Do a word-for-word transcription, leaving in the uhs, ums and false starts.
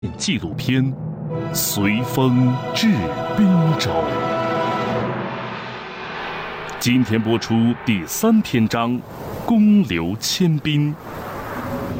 纪录片《随风至滨州》，今天播出第三篇章《公刘迁兵》。